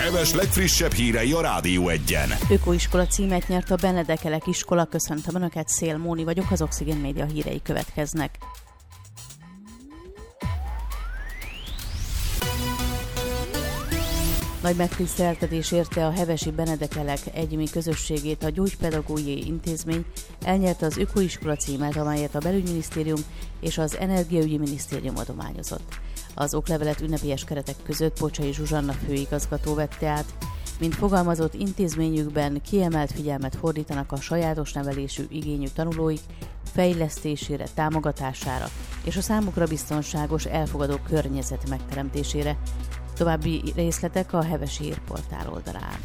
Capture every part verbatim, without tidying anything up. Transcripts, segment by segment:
Heves legfrissebb hírei a Rádió Egyen. Ökoiskola címet nyert a Benedekelek iskola. Köszöntöm Önöket, Szél Móni vagyok, az Oxigén Média hírei következnek. Nagy megtiszteltetés érte a hevesi Benedekelek egyéni közösségét. A Gyógypedagógiai Intézmény elnyerte az Ökoiskola címet, amelyet a Belügyminisztérium és az Energiaügyi Minisztérium adományozott. Az oklevelet ünnepélyes keretek között Pocsai Zsuzsanna főigazgató vette át. Mint fogalmazott, intézményükben kiemelt figyelmet fordítanak a sajátos nevelésű igényű tanulóik fejlesztésére, támogatására és a számukra biztonságos, elfogadó környezet megteremtésére. További részletek a Hevesi Hírportál oldalán.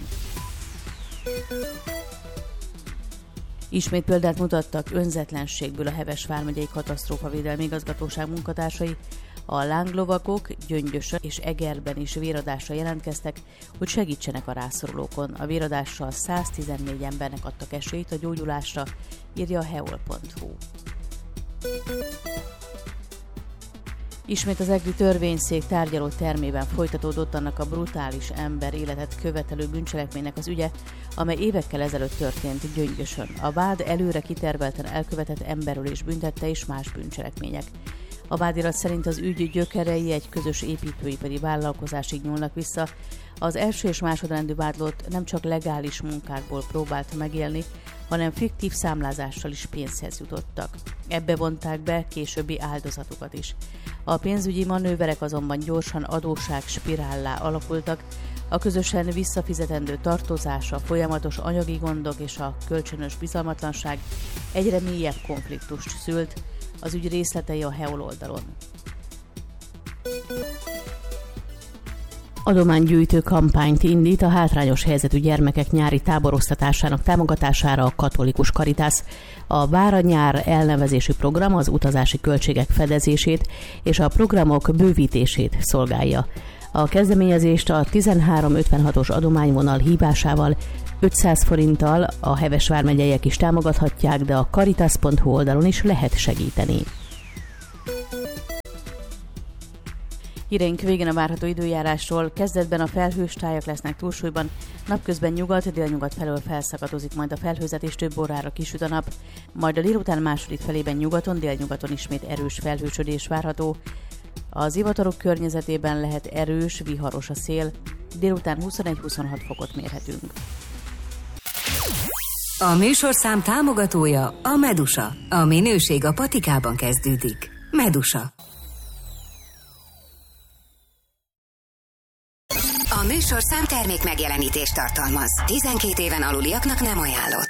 Ismét példát mutattak önzetlenségből a Heves vármegyei katasztrófavédelmi igazgatóság munkatársai. A lánglovakok Gyöngyösön és Egerben is véradásra jelentkeztek, hogy segítsenek a rászorulókon. A véradással száztizennégy embernek adtak esélyt a gyógyulásra, írja a heol pont hu. Ismét az egri törvényszék tárgyaló termében folytatódott annak a brutális ember életet követelő bűncselekménynek az ügye, amely évekkel ezelőtt történt Gyöngyösön. A vád előre kitervelten elkövetett emberölés büntette és más bűncselekmények. A vádirat szerint az ügy gyökerei egy közös építőipari vállalkozásig nyúlnak vissza. Az első és másodrendű vádlott nem csak legális munkákból próbált megélni, hanem fiktív számlázással is pénzhez jutottak. Ebbe vonták be későbbi áldozatukat is. A pénzügyi manőverek azonban gyorsan adósság spirállá alakultak, a közösen visszafizetendő tartozás, a folyamatos anyagi gondok és a kölcsönös bizalmatlanság egyre mélyebb konfliktust szült. Az ügy részletei a heol oldalon. Adománygyűjtő kampányt indít a hátrányos helyzetű gyermekek nyári táborosztatásának támogatására a Katolikus Caritas. A Vár a nyár elnevezésű program az utazási költségek fedezését és a programok bővítését szolgálja. A kezdeményezést a tizenhárom ötvenhatos adományvonal hívásával ötszáz forinttal a Heves vármegyeiek is támogathatják, de a caritas pont hu oldalon is lehet segíteni. Híreink végén a várható időjárásról. Kezdetben a felhős tájak lesznek túlsúlyban, napközben nyugat, délnyugat felől felszakadozik majd a felhőzet és több órára kisüt a nap, majd a délután második felében nyugaton, délnyugaton ismét erős felhősödés várható. Az zivatarok környezetében lehet erős, viharos a szél, délután huszonegy-huszonhat fokot mérhetünk. A műsorszám támogatója a Medusa. A minőség a patikában kezdődik. Medusa. A műsorszám termék megjelenítést tartalmaz. tizenkét éven aluliaknak nem ajánlott.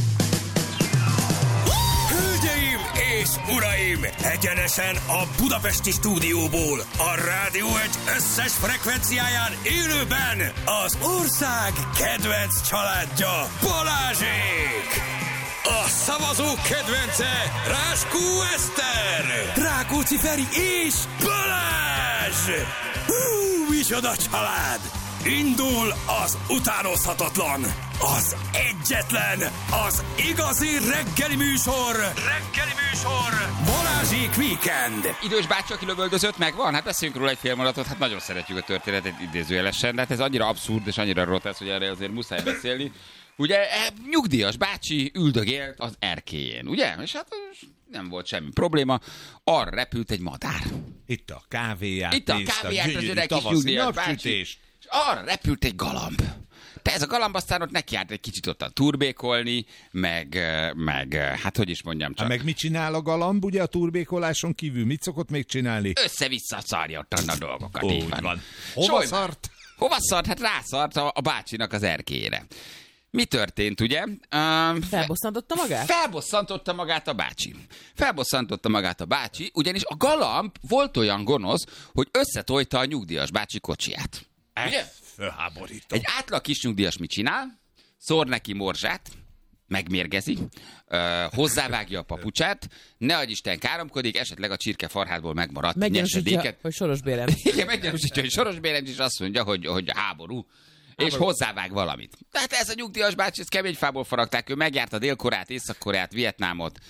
Hölgyeim és uraim! Egyenesen a budapesti stúdióból, a Rádió egy összes frekvenciáján élőben az ország kedvenc családja, Balázsék! A szavazók kedvence, Ráskó Eszter, Rákóczi Feri és Balázs! Hú, micsoda család! Indul az utánozhatatlan, az egyetlen, az igazi reggeli műsor, reggeli műsor, Balázsék Weekend. Idős bácsi, aki lövöldözött, megvan? Hát beszéljünk róla egy fél mondatot, hát nagyon szeretjük a történetet idézőjelesen, de hát ez annyira abszurd és annyira rotesz, hogy erre azért muszáj beszélni. Ugye nyugdíjas bácsi üldögélt az erkélyén, ugye? És hát nem volt semmi probléma, arra repült egy madár. Itt a kávéját, Itt a kávéját az öreg kis nyugdíjas bácsi, és arra repült egy galamb. De ez a galamb aztán ott nekiállt egy kicsit ottan turbékolni, meg, meg, hát hogy is mondjam csak. Hát meg mit csinál a galamb, ugye a turbékoláson kívül? Mit szokott még csinálni? Össze-vissza szarja ott a dolgokat. Ó, így van. van. Hova szart? Hova szart? Hát rászart a, a bácsinak az erkélyére. Mi történt, ugye? Uh, Felbosszantotta magát? Felbosszantotta magát a bácsi. Felbosszantotta magát a bácsi, ugyanis a galamb volt olyan gonosz, hogy összetojta a nyugdíjas bácsi kocsiját. Ugye? Fölháborító. Egy átlag kis nyugdíjas mit csinál? Szór neki morzsát, megmérgezi, uh, hozzávágja a papucsát, ne adj Isten káromkodik, esetleg a csirke farhádból megmaradt meggyanúsítja, hogy Soros Bélem. Igen, meggyanúsítja, hogy Soros Bélem, és azt mondja, hogy, hogy háború. És hozzávág valamit. Tehát ez a nyugdíjas bácsi, ez kemény fából faragták, ő megjárta Dél-Koreát, Észak-Koreát, Vietnámot.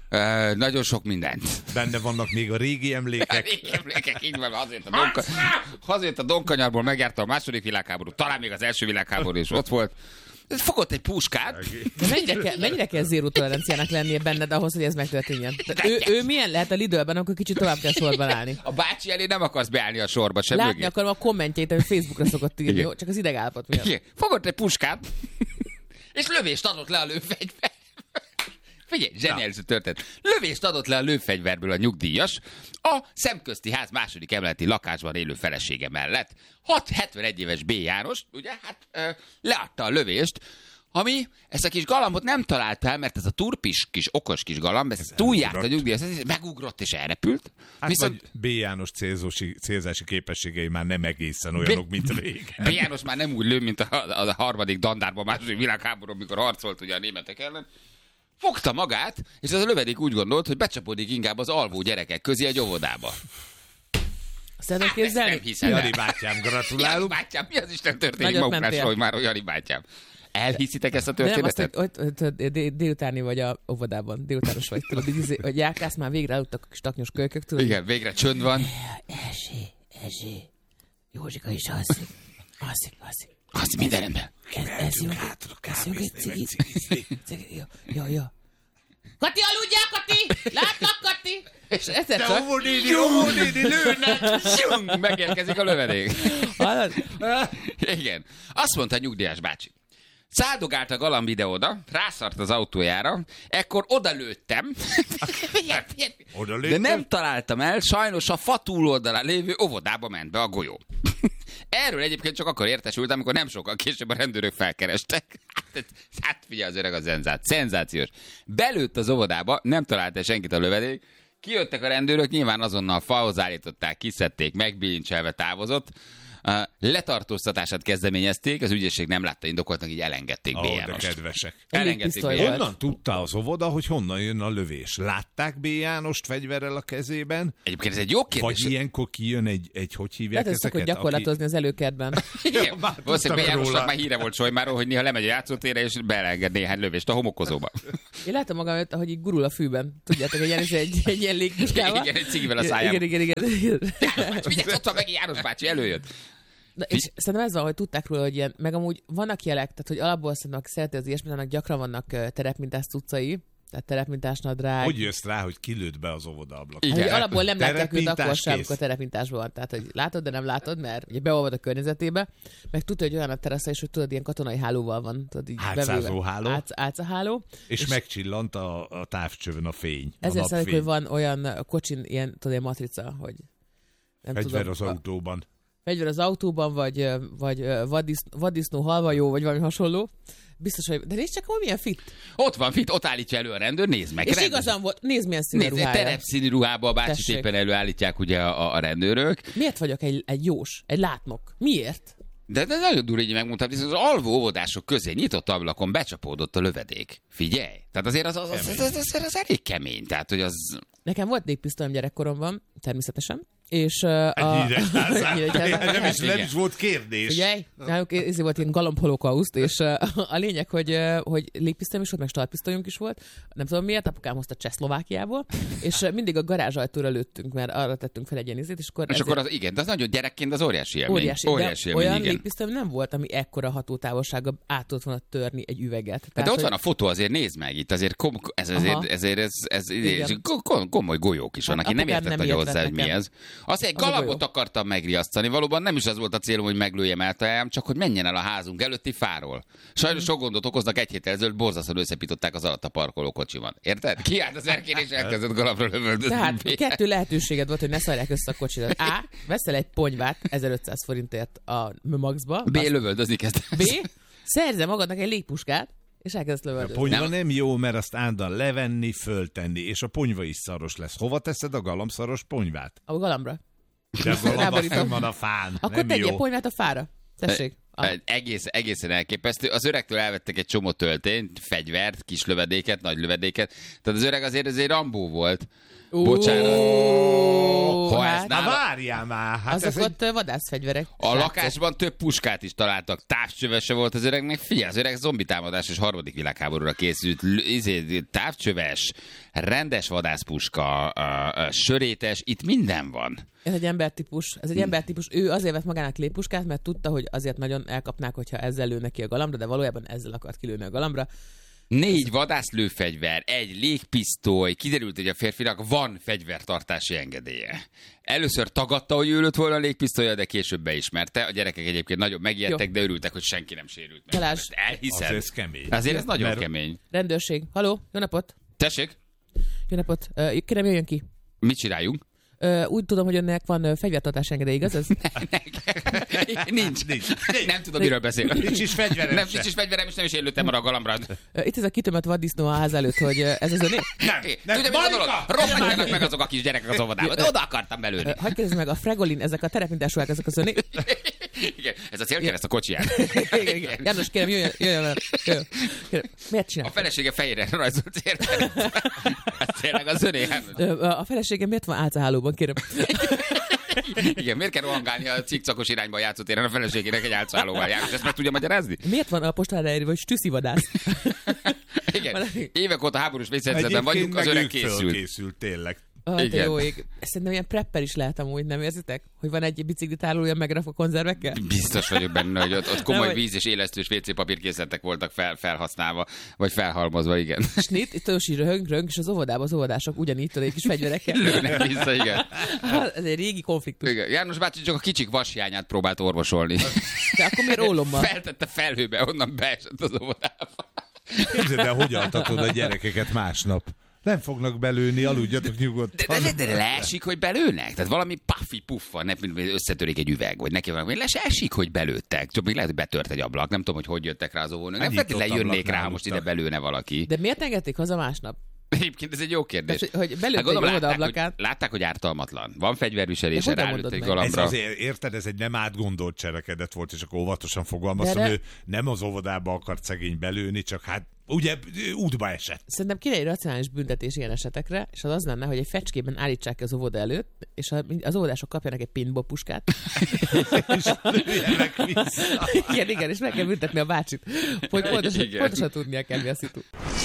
Uh, nagyon sok mindent. Benne vannak még a régi emlékek. A régi emlékek, így van, azért a, donka, azért a Donkanyarból megjárta a második világháború, talán még az első világháború is ott volt. Fogott egy puskát. De mennyire kell, mennyire kell zéró toleranciának lennie benned ahhoz, hogy ez megtörténjen? Ő, ő milyen lehet a Lidlben, amikor kicsit tovább kell sorban állni? A bácsi elé nem akarsz beállni a sorba, sem Látni mögé. akarom a kommentjeit, amit Facebookra szokott írni, jó? Csak az idegállapot miatt. Igen. Fogott egy puskát, és lövést adott le a lőfegyver. Figyelj, zseniális történet. Lövést adott le a lőfegyverből a nyugdíjas a Szemközti Ház második emeleti lakásban élő felesége mellett. hat hetvenegy éves B. János, ugye, hát ö, leadta a lövést, ami ezt a kis galambot nem találta el, mert ez a turpis kis, okos kis galamb, ez, ez túljárt a nyugdíjas, ez megugrott és elrepült. Hát viszont B. János célzósi, célzási képességei már nem egészen olyanok, B... mint régen. B. János már nem úgy lő, mint a, a, a harmadik dandárban, második világháború, amikor harcolt ugye a németek ellen. Fogta magát, és az a lövedék úgy gondolt, hogy becsapódik inkább az alvó gyerekek közé egy óvodába. Szeretném képzelni? Nem hiszem. Jani bátyám, gratulálok. Jani bátyám, mi az Isten történik magukásról, hogy már Jani bátyám. Elhiszitek ezt a történetet? Nem, azt, hogy, hogy, hogy délutáni vagy a óvodában, délutános vagy, tudod, hogy járkász már végre aludtak a kis taknyos kölykök, tudod? Igen, végre csönd van. Erzsé, Erzsé, Józsika is alszik, alszik, alszik. Az minden ember. Kezdjünk egy cigit. Jó, jó, jó. Kati, aludjál, Kati! Látlak, Kati! És egyszer csak... Jó, néni, jó, néni, lőnek! Megérkezik a lövedék. Igen. Azt mondta a nyugdíjas bácsi. Száldogált a galamb ide-oda, rászart az autójára, ekkor odalőttem, de nem találtam el, sajnos a fa túloldalán lévő óvodába ment be a golyó. Erről egyébként csak akkor értesültem, amikor nem sokkal később a rendőrök felkerestek. Hát, hát figyelj, az öreg a zenzát. Szenzációs. Belőtt az óvodába, nem találta senkit a lövedék, kijöttek a rendőrök, nyilván azonnal falhoz állították, kiszedték, megbilincselve távozott. Uh, letartóztatását kezdeményezték, az ügyészség nem látta indokoltnak, így elengedték Ó, B. de Jánost. kedvesek. Elengedték B. Pisztoly. Honnan tudta az óvoda, hogy honnan jön a lövés? Látták B. Jánost fegyverrel a kezében? Egyébként ez egy jó kérdés. Vagy ilyenkor kijön egy, egy hogy hívják Lehet, hogy szokott gyakorlatozni az előkertben. Igen, már valószínűleg B. tudtam Jánosnak róla. már híre volt Solymáról, hogy néha lemegy a játszótérre, és beleenged néhány lövést a homokozóba. Én látom magam, hogy így gurul a fűben. Tudjátok, hogy ilyen, egy, egy ilyen légpuskával. Igen, egy cigivel a szájában. Igen, igen, igen. Figyelj, ott van meg János bácsi, előjött. Na, és szerintem ez van, hogy tudták róla, hogy ilyen, meg amúgy vannak jelek, tehát hogy alapból szerintem, aki szereti az ilyesmit, annak gyakran vannak uh, terepmintás cuccai, tehát terepmintás nadrág. Hogy jössz rá, hogy kilőtt be az óvoda ablakon? Igen. Hogy alapból nem látják őt Terepintás akkor sem, kész. amikor terepintásban van. Tehát, hogy látod, de nem látod, mert ugye beolvad a környezetébe, meg tudja, hogy olyan a terasza is, hogy tudod, ilyen katonai hálóval van. Tudod, így Átszázó háló. Átsz, átszaháló. És, és megcsillant a, a távcsövön a fény. Ezért a szeretik, hogy van olyan kocsin, ilyen, tudod, ilyen matrica, hogy nem Fegyver tudom, az autóban. fegyver az autóban, vagy, vagy vaddisznó, vaddisznó halvajó, vagy valami hasonló. Biztos, hogy... De nézd csak, hogy milyen fit. Ott van fit, ott állítja elő a rendőr, nézd meg. És rendőr. igazán volt, nézd milyen színű Nézd, egy ruhája. terepszínű ruhába a bácsi Tessék. éppen előállítják ugye a, a rendőrök. Miért vagyok egy, egy jós, egy látnok? Miért? De, de nagyon durva, így megmondtam, viszont az alvó óvodások közé nyitott ablakon becsapódott a lövedék. Figyelj! Tehát azért az, az, az, az, az, az, az elég kemény. Tehát, hogy az... Nekem volt légpisztolyom gyerekkoromban, természetesen. És uh, a... Ennyire Ennyire nem, is, nem Igen. is volt kérdés. Figyelj, nálunk ez volt ilyen galamb holokauszt, és uh, a lényeg, hogy, uh, hogy légpisztolyom is volt, meg startpisztolyunk is volt. Nem tudom miért, apukám hozta Csehszlovákiából, és uh, mindig a garázsajtóra lőttünk, mert arra tettünk fel egy ilyen izét, és akkor... És ezért... akkor az, igen, de az nagyon gyerekként az óriási élmény. Óriási, óriási de élmény, olyan igen. légpisztolyom nem volt, ami ekkora hatótávolsága át tudott volna törni egy üveget. Hát Tehát, de ott hogy- van a fotó, azért nézd meg, itt azért kom, ez, ezért, Aha. ezért ez, ez, Igen. ez kom, komoly golyók is vannak. Hát Én nem apukám értettem, nem hogy ért hozzá, rá hogy mi nekem. ez. Azt egy Az a galambot golyó. akartam megriasztani, valóban nem is az volt a célom, hogy meglőjem eltajáljam, csak hogy menjen el a házunk előtti fáról. Sajnos sok gondot okoznak, egy héttel ezelőtt borzasztóan összepították az alatt a parkoló kocsiban. Érted? Kiállt az erkén és elkezdett galambra lövöldözni. Tehát kettő lehetőséged volt, hogy ne szarják össze a kocsidat. A. Veszel egy ponyvát ezerötszáz forintért a Maxba. B. lövöldözni kezd. B. Szerzel magadnak egy légpuskát, és elkezdesz A lövöldözni. ponyva Nem. nem jó, mert azt állandóan levenni, föltenni, és a ponyva is szaros lesz. Hova teszed a galambszaros ponyvát? A galambra. De a galamba Ráborítom. fenn van a fán. Akkor nem tegyél jó. ponyvát a fára. Tessék. A. Egész, egészen elképesztő. Az öregtől elvettek egy csomó töltényt, fegyvert, kis lövedéket, nagy lövedéket. Tehát az öreg azért azért Rambó volt. Bocsánat. Ha ez hát, Hát nála... várjál már. Hát azok ez ott egy... vadászfegyverek. A lakásban több puskát is találtak, távcsövese volt az öregnek. Figyelj, az öreg zombitámadás és harmadik világháborúra készült. Izé, távcsöves, rendes vadászpuska, a, a sörétes, itt minden van. Ez egy embertípus. Ez egy embertípus. Ő azért vett magának léppuskát, mert tudta, hogy azért nagyon elkapnák, hogyha ezzel lőnek ki a galambra, de valójában ezzel akart kilőni a galambra. Négy vadászlőfegyver, egy légpisztoly, kiderült, hogy a férfinak van fegyvertartási engedélye. Először tagadta, hogy ő lőtt volna a légpisztolya, de később beismerte. A gyerekek egyébként nagyon megijedtek, Jó. de örültek, hogy senki nem sérült meg. Balázs. Most elhiszed? Azért ez kemény. Azért ez nagyon Mert- kemény. Rendőrség. Haló, jó napot. Tessék, Jó napot. Uh, kérem, jöjjön ki. mit csináljunk? Uh, úgy tudom, hogy önnek van uh, fegyvertartási engedély, igaz ez? Nincs. Nincs. Nem tudom, miről beszél. Nincs is fegyverem Nem, se. nincs is fegyverem, és nem is én lőttem arra a galambra. Uh, itt ez a kitömött vaddisznó a ház előtt, hogy uh, ez az öné? Nem, nem. Tudja, mit gondolod? Marika! Rohanjanak meg azok a kis gyerekek az óvodába. De oda akartam belőni. Uh, hagyj kérdezzem meg, a Fregolin, ezek a terepmintásúak, ezek az öné? Igen, ez a célkereszt a kocsiján. Igen, igen. János, kérem, jöjjön, jöjjön, jöjjön, jöjjön. Kérem, miért A csinál? felesége fejére rajzolt célkereszt. Ez tényleg az öné. Uh, a feleségem miért van álcahálóban, kérem? Igen, miért kell rohangálni a cikcakos irányba a játszótéren a feleségének egy álcálóval jár? És ezt meg tudja magyarázni? Miért van a postára írva, hogy stüszivadász? Igen. Valami- Évek óta háborús vészhelyzetben vagyunk, az öreg készült. készült, tényleg. Ah, te Igen. jó ég. Szerintem ilyen prepper is lehet amúgy, nem érzitek? Hogy van egy biciklitárolója megrakva konzervekkel? Biztos vagyok benne, hogy ott, ott komoly Nem, víz és élesztős vé cé papírkészletek voltak fel, felhasználva, vagy felhalmozva, igen. Snit, itt olyan is röhöng, röhöng, és az óvodában az óvodások ugyanígy tudják kis fegyverekkel. Lőnek vissza, igen. Hát, ez egy régi konfliktus. igen. János bácsi csak a kicsik vashiányát próbált orvosolni. De akkor miért ólommal? Feltette felhőbe, onnan beesett az óvodába. Képzeld el, hogy altatod a gyerekeket másnap. Nem fognak belőni, aludjatok nyugodtan. De, de, de leesik, hogy belőnek? Tehát valami puffi puffa, ne, összetörik egy üveg, vagy neki valami, le se esik, hogy belőttek. Csak még lehet, hogy betört egy ablak, nem tudom, hogy hogy jöttek rá az óvónők. Nem Nyitott feltétlenül jönnék rá, ablaknál ha most ide aludtak. belőne valaki. De miért engedték haza másnap? Egyébként ez egy jó kérdés. Tehát, hogy belőtt Hát gondolom, egy óvoda látták, ablakát. hogy, látták, hogy ártalmatlan. Van fegyverviselése, De hogyan rálőtt mondod egy meg? Ez galambra. azért, érted, ez egy nem átgondolt cselekedet volt, és akkor óvatosan fogalmaztam, De- de- ő nem az óvodába akart szegény belőni, csak hát ugye útba esett. Szerintem kéne egy racionális büntetés ilyen esetekre, és az az lenne, hogy egy fecskében állítsák ki az óvoda előtt, és a- az óvodások kapjanak egy pinball puskát. És lőjenek vissza. igen, igen, és meg kell büntetni a bácsit, hogy pontosan, Igen. pontosan tudnia kell, mi a szitu.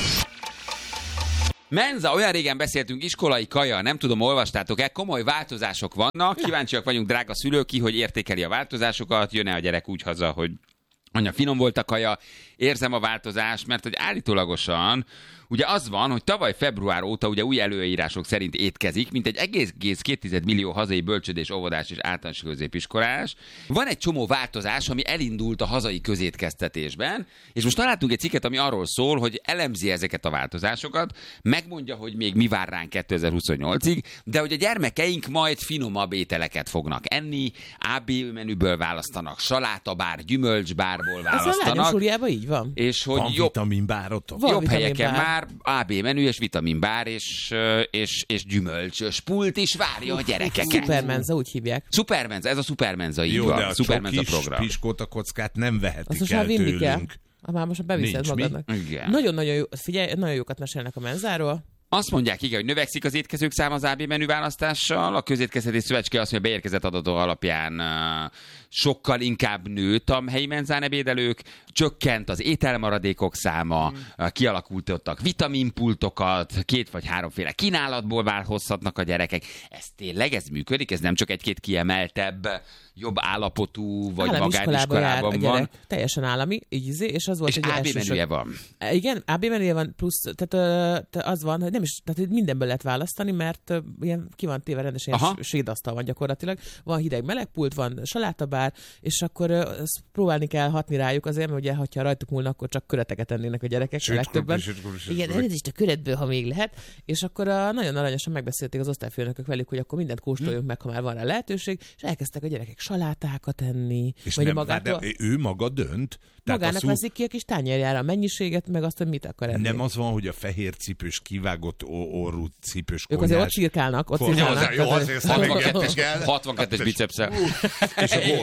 Menza, olyan régen beszéltünk, iskolai kaja, nem tudom, olvastátok-e, komoly változások vannak, kíváncsiak vagyunk, drága szülők, ki, hogy értékeli a változásokat, jön-e a gyerek úgy haza, hogy anya, finom volt a kaja, érzem a változást, mert hogy állítólagosan ugye az van, hogy tavaly február óta ugye új előírások szerint étkezik, mint egy egész két millió hazai bölcsődés, óvodás és általános középiskolás. Van egy csomó változás, ami elindult a hazai közétkeztetésben, és most találtunk egy cikket, ami arról szól, hogy elemzi ezeket a változásokat, megmondja, hogy még mi vár ránk kétezer-huszonnyolcig, de hogy a gyermekeink majd finomabb ételeket fognak enni, á bé menüből választanak, salátabár, gyümölcsbárból Ez a lányos választanak, súlyában így van. és hogy Van jobb, vitaminbárotok. Van jobb vitaminbár. helyeken már á bé menü és vitaminbár és, és, és gyümölcsös pult is várja a gyerekeket. Supermenza, úgy hívják. Supermenza, ez a Supermenza, így Jó, van. de a Supermenza csokis program. piskóta kockát nem Azt vehetik most el már vinni kell. tőlünk. Ah, már most már beviszed Nincs mi. magadnak. Igen. Nagyon-nagyon jó, figyelj, nagyon jókat mesélnek a menzáról. Azt mondják, igen, hogy növekszik az étkezők száma az á bé menü választással. A közétkeztetés szövetség azt mondja, beérkezett adatok alapján uh, sokkal inkább nőtt a helyi menzán ebédelők, csökkent az ételmaradékok száma, mm. uh, kialakultottak vitaminpultokat, két vagy háromféle kínálatból válhozhatnak a gyerekek. Ez tényleg, ez működik? Ez nem csak egy-két kiemeltebb, jobb állapotú, vagy Állami iskolába jár a magániskolában gyerek. van. Teljesen állami, így izé, és az volt És egy á bé elsősor- menüje van. Igen, á bé menüje van, plusz, tehát ö, az van, hogy nem is, tehát hogy mindenből lehet választani, mert ö, ilyen ki van téve rendesen, Aha. ilyen sédasztal van gyakorlatilag. Van hideg melegpult, van salátabár, és akkor ö, azt próbálni kell hatni rájuk azért, mert ugye, ha rajtuk múlna, akkor csak köreteket ennének a gyerekek, a Sőt, legtöbben. sőt, sőt, sőt, Igen, sőt. elnézést a köretből, ha még lehet. És akkor a, nagyon aranyosan megbeszélték az osztályfőnökök velük, hogy akkor mindent kóstoljunk meg, ha már van rá lehetőség, és elkezdtek a gyerekek salátákat enni, És vagy nem, magától. de ő maga dönt. Tehát Magának a szú- veszik ki a kis tányérjára a mennyiséget, meg azt, hogy mit akar enni. Nem az van, hogy a fehér cipős, kivágott ó- orrú cipős Ők konyhás. azért ott cirkálnak, ott Jó, cirkálnak. azért- jó, azért Tehát- szemegettek el. hatvankettes bicepszel. És akkor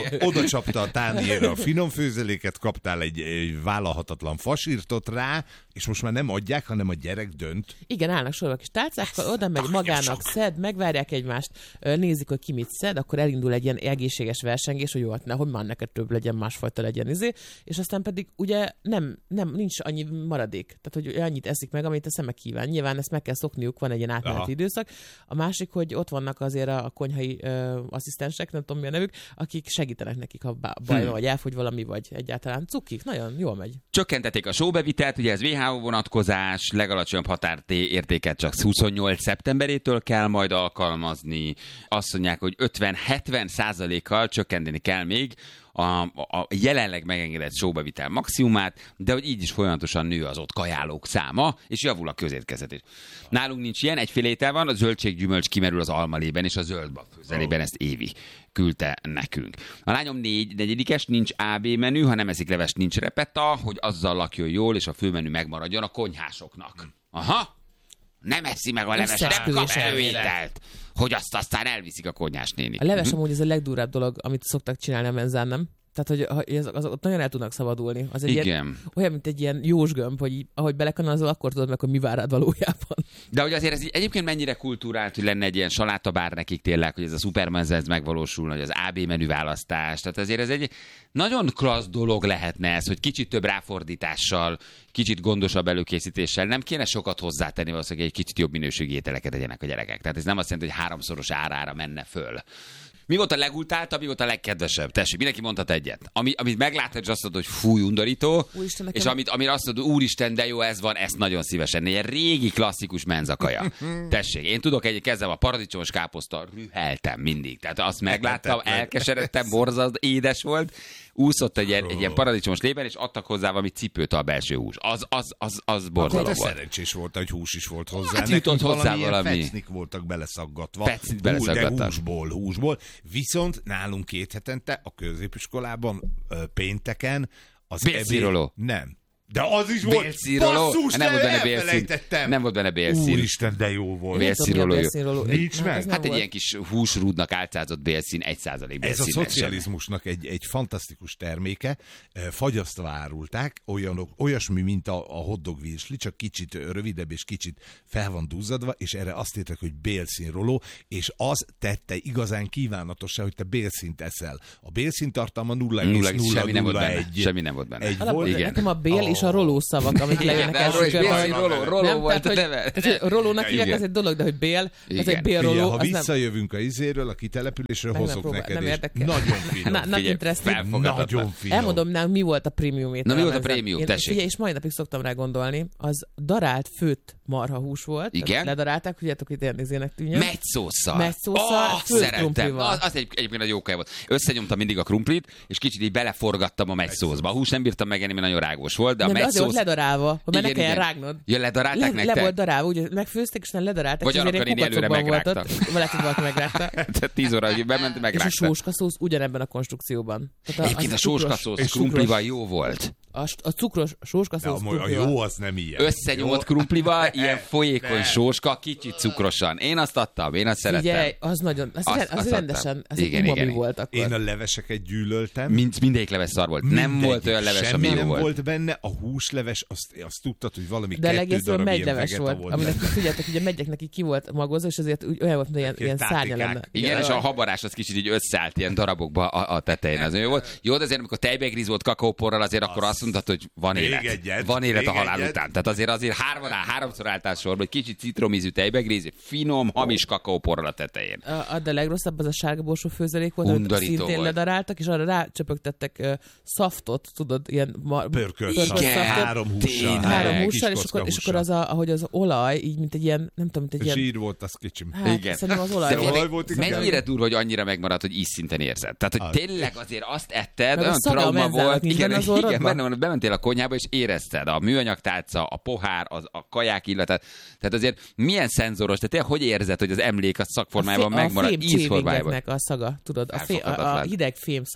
oda csapta a tányérra a finom főzeléket, kaptál egy, egy vállalhatatlan fasírtot rá, és most már nem adják, hanem a gyerek dönt. Igen, állnak sorba kis tálcákkal, oda megy magának, szed, megvárják egymást, nézik, hogy ki mit szed, akkor elindul egy ilyen egészséges versengés, hogy jó, hát nehogy már neked több legyen, másfajta legyen izé, és aztán pedig ugye nem, nem nincs annyi maradék, tehát hogy annyit eszik meg, amit a szeme kíván. Nyilván ezt meg kell szokniuk, van egy ilyen átmeneti Aha. időszak. A másik, hogy ott vannak azért a, a konyhai ö, asszisztensek, nem tudom mi a nevük, akik segítenek nekik, ha baj van, hmm. vagy elfogy valami, vagy egyáltalán cukik. Nagyon jól megy. Csökkentették a sóbevitelt, ugye ez vé há o vonatkozás, legalacsonyabb határértéket csak huszonnyolc szeptemberétől kell majd alkalmazni. Azt mondják, hogy ötven-hetven százalékkal csökkenteni kell még a, a jelenleg megengedett sóbevitel maximumát, de hogy így is folyamatosan nő az ott kajálók száma, és javul a közétkeztetés. Nálunk nincs ilyen, egyféle étel van, a zöldséggyümölcs kimerül az almalében, és a zöldbab főzelében ezt Évi küldte nekünk. A lányom négy negyedikes, nincs á bé menü, ha nem eszik levest, nincs repeta, hogy azzal lakjon jól, és a főmenü megmaradjon a konyhásoknak. Aha! Nem eszi meg a leves, nem kap főételt, hogy azt aztán elviszik a konyhás nénik. A leves amúgy ez a legdurább dolog, amit szoktak csinálni a menzán, nem? Tehát, hogy az, az, ott nagyon el tudnak szabadulni. Az egy Igen. Ilyen, olyan, mint egy ilyen jósgömb, hogy ahogy belekanalazol, akkor tudod meg, hogy mi vár rád valójában. De hogy azért ez egyébként mennyire kultúrált, hogy lenne egy ilyen salátabár nekik tényleg, hogy ez a szupermenz megvalósul, hogy az á bé menü választás. Tehát azért ez egy nagyon klassz dolog lehetne ez, hogy kicsit több ráfordítással, kicsit gondosabb előkészítéssel, nem kéne sokat hozzátenni, valószínűleg egy kicsit jobb minőségű ételeket tegyenek a gyerekek. Tehát ez nem azt jelenti, hogy háromszoros árára menne föl. Mi volt a legultáltabb, mi volt a legkedvesebb? Tessék, mindenki mondhat egyet. Ami, amit meglátod, és azt mondod, hogy fúj, undorító, Úristen, és amit, amire azt mondod, úristen, de jó, ez van, ezt nagyon szívesen. Egy régi klasszikus menzakaja. Tessék, én tudok egy kezdem a paradicsomos káposzta, rüheltem mindig. Tehát azt megláttam, elkeseredtem, borzasztó, édes volt, úszott egy ilyen, egy ilyen paradicsomos lében, és adtak hozzá valami cipőt a belső hús. Az, az, az, az borzalom volt. Szerencsés volt, hogy hús is volt hozzá. Hát jutott hozzá valami. Fecnik voltak beleszaggatva. Fecnik beleszaggatva. De húsból, húsból. Viszont nálunk két hetente a középiskolában pénteken az Bélszíroló. Nem. De az is volt. Basszus, nem volt benne bélszín. Nem volt benne bélszín. Úristen, de jó volt. Bélszíroló. Nincs meg. Hát egy ilyen kis húsrúdnak álcázott bélszín, egy százalék bélszín. Ez a szocializmusnak egy, egy fantasztikus terméke. Fagyasztva árulták, olyanok, olyasmi, mint a, a hotdog virsli, csak kicsit rövidebb és kicsit fel van duzzadva, és erre azt írták, hogy bélszínroló, és az tette igazán kívánatossá, hogy te bélszínt eszel. A bélszín tartalma nulla egész nulla nulla egy. Semmi nem volt benne. Egy volt. Nekem a bél és a roló szavak, amik lejönnek első körben. Roló, roló volt a neve. Rolónak hívják, az egy dolog, de hogy bél, ez egy bélroló. Ha visszajövünk a izéről, a kitelepülésről, hozok neked is. Nagyon finom. Not interesting. Nagyon finom. Elmondom, nálunk mi volt a prémium étel. Na mi volt a prémium, tessék? Figyelj, és mai napig szoktam rá gondolni, az darált főtt marhahús volt. Igen. Ledarálták, tudjátok, hogy ilyen izének tűnjön. Megyszósszal. Megyszósszal, oh, főtt krumplival. Az, az egy, egyébként egy jó kaj volt. Összenyomtam mindig a krumplit, és kicsit így beleforgattam a megyszószba. A hús nem bírtam megenni, mert nagyon rágós volt, de a megyszósz ledarálva, hogy ne kelljen rágnod. Ja, ledarálták le, nektek? Le volt darálva, úgy megfőzték, és nem ledarálták. Vagy annak én előre megrágtam. Valaki valaki megrágta. Tehát tíz óra, hogy bement, megrágta. És a sóskaszósz ugyanebben a konstrukcióban. Egyébként a sóskaszósz krumplival jó volt. A, a cukros sóskaszósz ja, a jó az nem ilyen. Összenyomott krumplival, ilyen folyékony sóska, kicsit cukrosan. Én azt adtam, én azt szerettem. Figyelj, az nagyon, az, azt, az, az rendesen, az igen, egy umami volt akkor. Én a leveseket gyűlöltem. Mind, mindegyik leves szar volt. Mindegy, nem volt olyan leves, ami jó nem volt. volt benne, a húsleves, azt, azt tudtad, hogy valami de kettő darab megyleves volt. volt aminek tudjátok, hogy a megyek neki ki volt magozva, és azért olyan volt, mint ilyen, ilyen szárnya lenne. Igen, és a habarás az kicsit így összeállt ilyen darabokba a, a tetején. Az jó volt. Jó, de azért amikor tejbegríz kakaóporral, azért akkor azt mondtad, hogy van élet. Egyet, van élet a halál egyet. Után. Tehát azért azért hárman áll, háromszor álltál sorba, egy kicsit citromízű tejbegríz, finom, hamis kakaóporral a tetején. A, a de legrosszabb az a sárga borsó főzelék volt, amit szintén volt. Ledaráltak, és arra rácsöpögtettek uh, szaftot, tudod, ilyen mar- pörkölt szaftot. Három hússal. Három hússal, és akkor, és akkor az, a, ahogy az olaj, így mint egy ilyen, nem tudom, mint egy ilyen... Zsír volt, az kicsim. Hát, igen. Szerintem az olaj, olaj volt. volt. Mennyire durva, hogy annyira megmaradt, hogy ízszinten érzed. Tehát, hogy az. Tényleg azért azt etted, olyan trauma volt. Igen, igen, benne van, bementél a konyhába, és érezted a műanyagtálca, a pohár, az, a kaják illatát. Tehát azért milyen szenzoros, tehát hogy érzed, hogy az emlék a szakformájában megmarad, ízformájában. A a szaga, tudod, a, fé, a, a hideg fémszag.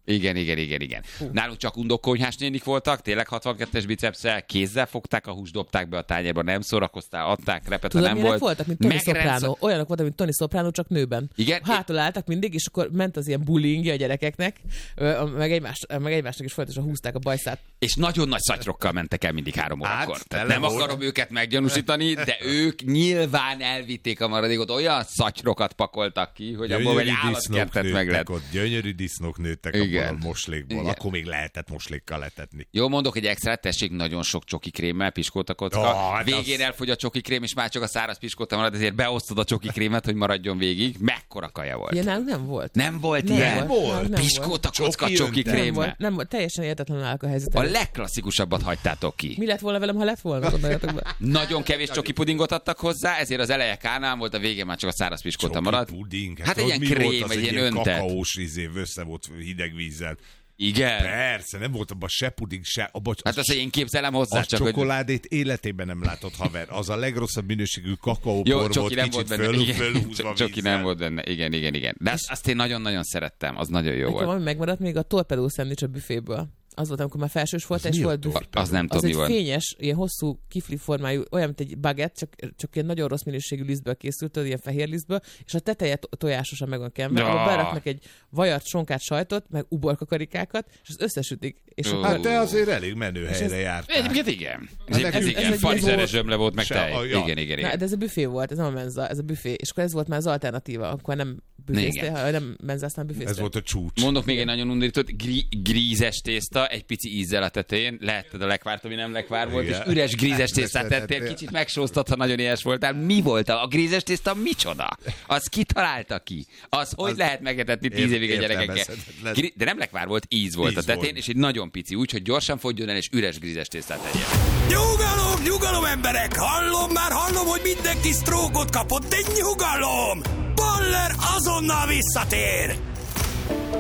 Igen, igen, igen, igen. Hú. Nálunk csak undokonyhás nénik voltak, tényleg hatvankettes bicepsszel, kézzel fogták a húst, dobták be a tányérba, nem szórakoztál, adták, repete nem volt. voltak, mint Tony Soprano. Olyanok voltak, mint Tony Soprano, csak nőben. Igen? Hátul álltak mindig, és akkor ment az ilyen bullying a gyerekeknek, meg, egymás, meg egymásnak is folyamatosan húzták a bajszát. És nagyon nagy szatyrokkal mentek el mindig három órakor. Hát, nem volt. akarom őket meggyanúsítani, de ők nyilván elvitték a maradékot, olyan szatyrokat pakoltak ki, hogy abból egy állatkertet meg lett. Ott gyönyörű disznók nőttek abból a moslékból. Igen. Akkor még lehetett moslékkal letetni. Jó, mondok egy extra, tessék nagyon sok csoki krémmel, piskóta kocka. Oh, hát végén az... elfogy a csoki krém, és már csak a száraz piskóta marad, ezért beosztod a csoki krémet, hogy maradjon végig. Mekkora kaja volt. Ilyen nem volt. Nem volt nem ilyen. Volt. Piskóta kocka csoki krémmel. Nem volt. Nem volt. Teljesen értetlenül állok a helyzetet. A legklasszikusabbat hagytátok ki. Mi lett volna velem, ha lett volna? Nagyon kevés csoki pudingot adtak hozzá, ezért az eleje kánál volt, a végén már csak a száraz piskóta marad. Puding. Hát, hát egy ilyen krém, egy ilyen öntet. Kakaós izé, össze volt hideg vízzel. Igen. Persze, nem volt abban se puding, se... Abba, hát azt én képzelem hozzá. A csak csokoládét hogy... életében nem látott, haver. Az a legrosszabb minőségű kakaópor volt, nem kicsit volt benne. föl, Igen. fölhúzva Csoki nem volt benne. Igen, igen, igen. De azt, azt én nagyon-nagyon szerettem. Az nagyon jó volt. Nekem megmaradt még a torpedó szendvics a büféből. Az volt, amikor már felsős volt, és volt büfé. Az nem tudom, mi volt. Az egy fényes, ilyen hosszú kifli formájú, olyan, mint egy baguette, csak, csak ilyen nagyon rossz minőségű lisztből készült, ilyen fehér lisztből, és a teteje tojásosan meg van kenve. Ja. Abba beraknak egy vajart, sonkát, sajtot, meg uborkakarikákat, és az összesütik. És uh. Hát te azért elég menő helyre jártál. Egyébként igen. Ez, ez, ez igen, farizeres zsömle volt, meg tej. Ja. Igen, igen, igen. Na, de ez a büfé volt, ez nem a menza, ez a büfé. És akkor ez volt már az alternatíva, akkor nem büféztél, ha nem menzáztál, büféztél. Ez volt a csúcs. Mondok még egy nagyon undorított, grí, grízes tészta, egy pici ízzel a tetején, lehetted a lekvárt, ami nem lekvár volt, igen. És üres grízes tésztát tettél, kicsit megsóztat, ha nagyon éhes voltál. Mi volt a, a grízes tészta? Micsoda? Az ki találta ki? Az hogy az lehet megetetni tíz évig a gyerekekkel? De nem lekvár volt, íz volt íz a tetején, volt. És egy nagyon pici, úgy, hogy gyorsan fogjon el, és üres grízes tésztát tegyen. Nyugalom, nyugalom emberek! Hallom már, hallom, hogy mindenki sztrókot kapott, de nyugalom! Baller azonnal visszatér!